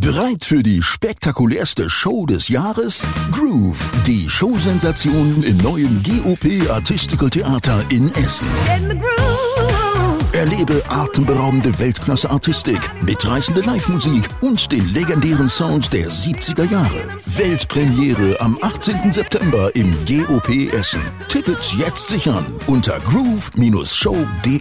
Bereit für die spektakulärste Show des Jahres? Groove, die Showsensation im neuen GOP Artistical Theater in Essen. Erlebe atemberaubende Weltklasse-Artistik, mitreißende Live-Musik und den legendären Sound der 70er Jahre. Weltpremiere am 18. September im GOP Essen. Tickets jetzt sichern unter groove-show.de.